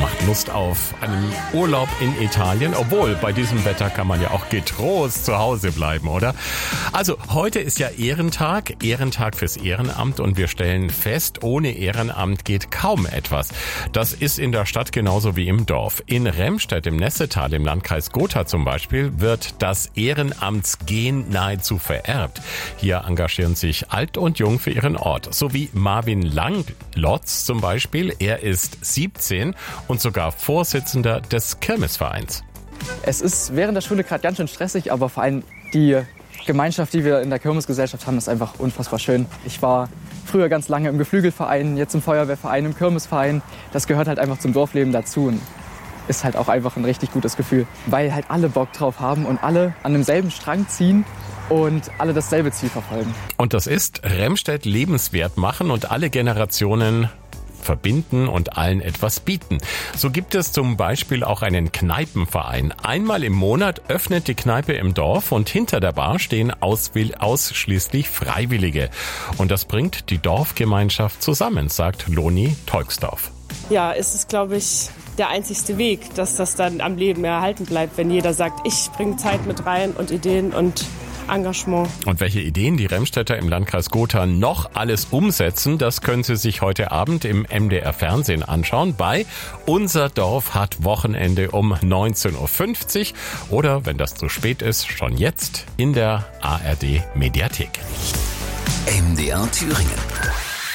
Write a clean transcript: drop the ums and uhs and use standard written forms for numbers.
macht Lust auf einen Urlaub in Italien. Obwohl, bei diesem Wetter kann man ja auch getrost zu Hause bleiben, oder? Also, heute ist ja Ehrentag fürs Ehrenamt und wir stellen fest, ohne Ehrenamt geht kaum etwas. Das ist in der Stadt genauso wie im Dorf. In Remstedt im Nessetal im Landkreis Gotha zum Beispiel wird das Ehrenamtsgen nahezu vererbt. Hier engagieren sich alt und jung für ihren Ort. So wie Marvin Langlotz zum Beispiel. Er ist 17 und sogar Vorsitzender des Kirmesvereins. Es ist während der Schule gerade ganz schön stressig, aber vor allem die Gemeinschaft, die wir in der Kirmesgesellschaft haben, ist einfach unfassbar schön. Ich war früher ganz lange im Geflügelverein, jetzt im Feuerwehrverein, im Kirmesverein. Das gehört halt einfach zum Dorfleben dazu und ist halt auch einfach ein richtig gutes Gefühl, weil halt alle Bock drauf haben und alle an demselben Strang ziehen und alle dasselbe Ziel verfolgen. Und das ist Remstedt lebenswert machen und alle Generationen verbinden und allen etwas bieten. So gibt es zum Beispiel auch einen Kneipenverein. Einmal im Monat öffnet die Kneipe im Dorf und hinter der Bar stehen ausschließlich Freiwillige. Und das bringt die Dorfgemeinschaft zusammen, sagt Loni Tolksdorf. Ja, es ist, glaube ich, der einzigste Weg, dass das dann am Leben erhalten bleibt, wenn jeder sagt, ich bringe Zeit mit rein und Ideen und Engagement. Und welche Ideen die Remstedter im Landkreis Gotha noch alles umsetzen, das können Sie sich heute Abend im MDR Fernsehen anschauen bei Unser Dorf hat Wochenende um 19.50 Uhr oder, wenn das zu spät ist, schon jetzt in der ARD Mediathek. MDR Thüringen.